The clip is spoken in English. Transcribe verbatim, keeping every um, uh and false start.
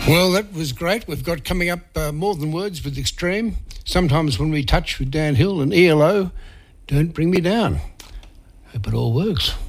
Well, that was great. We've got coming up uh, More Than Words with Extreme. Sometimes when we touch with Dan Hill and E L O, Don't Bring Me Down. Hope it all works.